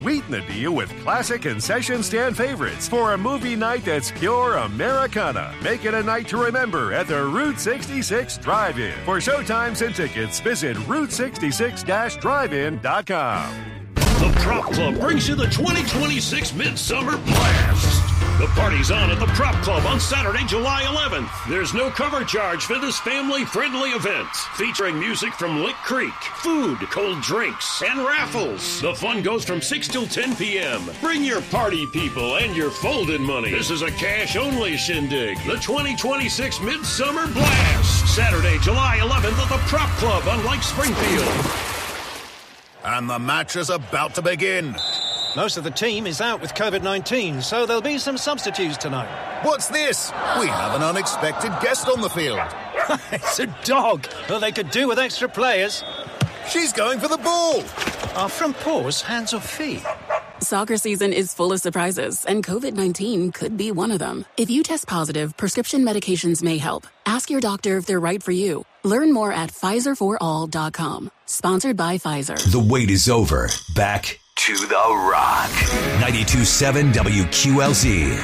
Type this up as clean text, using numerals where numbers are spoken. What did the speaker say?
Sweeten the deal with classic concession stand favorites for a movie night that's pure Americana. Make it a night to remember at the Route 66 Drive-In. For showtimes and tickets, visit Route66-Drive-In.com. The Prop Club brings you the 2026 Midsummer Blast. The party's on at the Prop Club on Saturday, July 11th. There's no cover charge for this family-friendly event, featuring music from Lick Creek, food, cold drinks, and raffles. The fun goes from 6 till 10 p.m. Bring your party people and your folding money. This is a cash-only shindig. The 2026 Midsummer Blast. Saturday, July 11th at the Prop Club on Lake Springfield. And the match is about to begin. Most of the team is out with COVID-19, so there'll be some substitutes tonight. What's this? We have an unexpected guest on the field. It's a dog. Well, they could do with extra players. She's going for the ball. Are front paws hands or feet? Soccer season is full of surprises, and COVID-19 could be one of them. If you test positive, prescription medications may help. Ask your doctor if they're right for you. Learn more at PfizerForAll.com. Sponsored by Pfizer. The wait is over. Back to the Rock. 92.7 WQLZ.